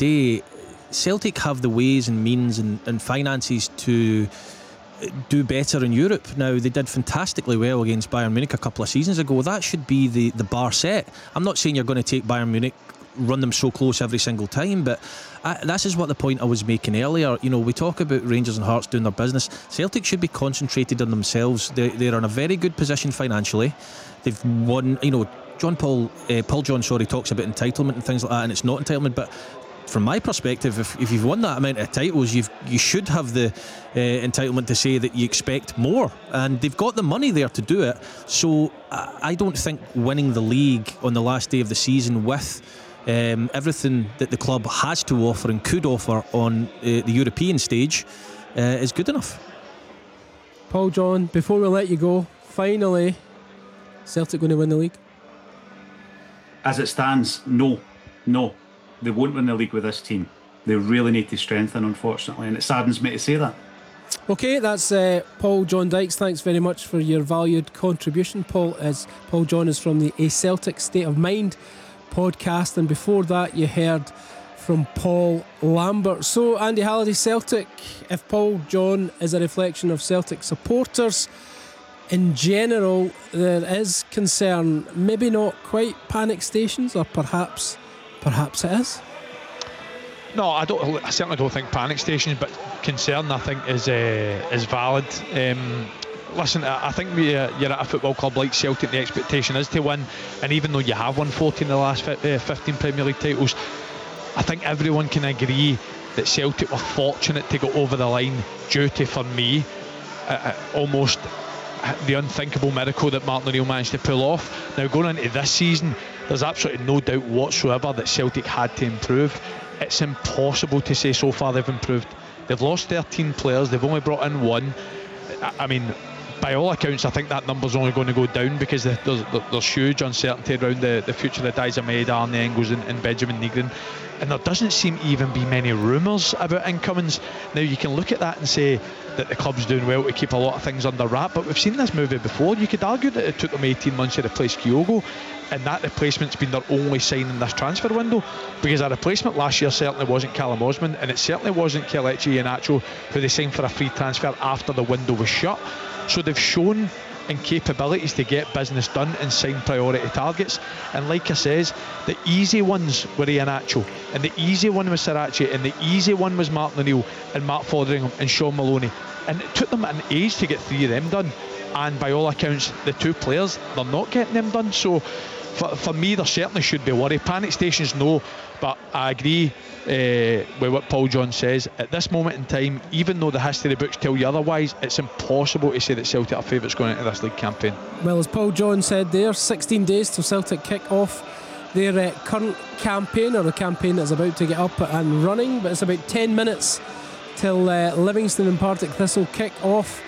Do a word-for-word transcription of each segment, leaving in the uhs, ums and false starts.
day, Celtic have the ways and means and, and finances to do better in Europe. Now, they did fantastically well against Bayern Munich a couple of seasons ago. That should be the, the bar set. I'm not saying you're going to take Bayern Munich, run them so close every single time, but I, this is what the point I was making earlier. You know, we talk about Rangers and Hearts doing their business. Celtic should be concentrated on themselves. They, they're in a very good position financially. They've won, you know, John Paul, uh, Paul John, sorry, talks about entitlement and things like that, and it's not entitlement, but from my perspective, if, if you've won that amount of titles, you've you should have the uh, entitlement to say that you expect more, and they've got the money there to do it. So I, I don't think winning the league on the last day of the season with um, everything that the club has to offer and could offer on uh, the European stage uh, is good enough. Paul John, before we let you go, finally, Celtic going to win the league? As it stands, no, no. They won't win the league with this team. They really need to strengthen, unfortunately, and it saddens me to say that. Okay, that's uh, Paul John Dykes. Thanks very much for your valued contribution. Paul is Paul John is from the A Celtic State of Mind podcast, and before that you heard from Paul Lambert. So Andy Halliday, Celtic, if Paul John is a reflection of Celtic supporters in general, there is concern, maybe not quite panic stations, or perhaps Perhaps it is. No, I don't. I certainly don't think panic stations, but concern I think is uh, is valid. Um, listen, I think we, uh, you're at a football club like Celtic. The expectation is to win, and even though you have won fourteen of the last fifteen Premier League titles, I think everyone can agree that Celtic were fortunate to go over the line due to, for me, uh, almost the unthinkable miracle that Martin O'Neill managed to pull off. Now, going into this season, there's absolutely no doubt whatsoever that Celtic had to improve. It's impossible to say so far they've improved. They've lost thirteen players, they've only brought in one. I mean, by all accounts, I think that number's only going to go down because there's, there's huge uncertainty around the, the future of Daizen Maeda, Arne Engels and, and Benjamin Nygren. And there doesn't seem to even be many rumours about incomings. Now, you can look at that and say that the club's doing well to keep a lot of things under wrap, but we've seen this movie before. You could argue that it took them eighteen months to replace Kyogo, and that replacement's been their only signing this transfer window, because a replacement last year certainly wasn't Callum Osman, and it certainly wasn't Kelechi Iheanacho, who they signed for a free transfer after the window was shut. So they've shown incapabilities to get business done and sign priority targets, and like I says, the easy ones were Iheanacho, and the easy one was Sirachi, and the easy one was Martin O'Neill and Mark Fotheringham and Sean Maloney, and it took them an age to get three of them done, and by all accounts the two players, they're not getting them done. So for, for me, there certainly should be worry. Panic stations, no, but I agree uh, with what Paul John says. At this moment in time, even though the history books tell you otherwise, it's impossible to say that Celtic are favourites going into this league campaign. Well, as Paul John said there, sixteen days till Celtic kick off their uh, current campaign, or the campaign that's about to get up and running, but it's about ten minutes till uh, Livingston and Partick Thistle kick off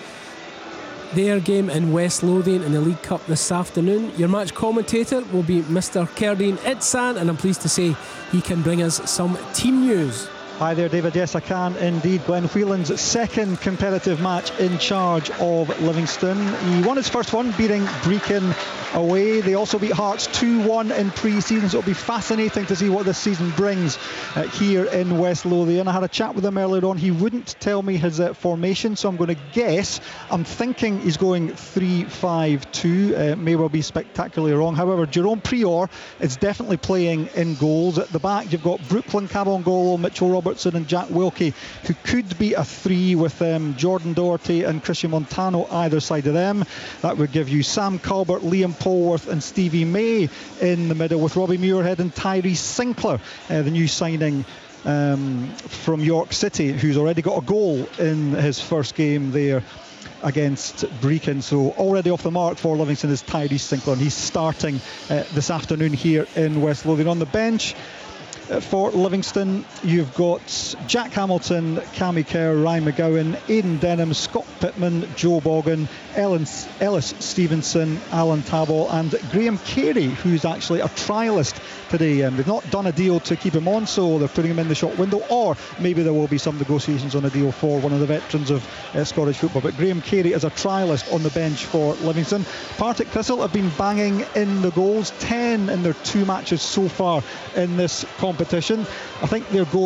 their game in West Lothian in the League Cup this afternoon. Your match commentator will be Mister Kerdine Itsan, and I'm pleased to say he can bring us some team news. Hi there, David. Yes, I can indeed. Glenn Whelan's second competitive match in charge of Livingston. He won his first one, beating Brecon away. They also beat Hearts two one in pre-season, so it'll be fascinating to see what this season brings uh, here in West Lothian. I had a chat with him earlier on. He wouldn't tell me his uh, formation, so I'm going to guess. I'm thinking he's going three five two. Uh, may well be spectacularly wrong. However, Jerome Prior is definitely playing in goals. At the back, you've got Brooklyn Cabongolo, Mitchell Robertson and Jack Wilkie, who could be a three with um, Jordan Doherty and Christian Montano either side of them. That would give you Sam Colbert, Liam Polworth and Stevie May in the middle, with Robbie Muirhead and Tyrese Sinclair, uh, the new signing um, from York City, who's already got a goal in his first game there against Brecon. So already off the mark for Livingston is Tyrese Sinclair, and he's starting uh, this afternoon here in West Lothian. On the bench for Livingston, you've got Jack Hamilton, Cammy Kerr, Ryan McGowan, Aidan Denham, Scott Pittman, Joe Bogan, Ellis, Ellis Stevenson, Alan Taball and Graham Carey, who's actually a trialist today. And they've not done a deal to keep him on, so they're putting him in the shop window, or maybe there will be some negotiations on a deal for one of the veterans of uh, Scottish football. But Graham Carey is a trialist on the bench for Livingston. Partick Thistle have been banging in the goals, ten in their two matches so far in this competition. I think their goal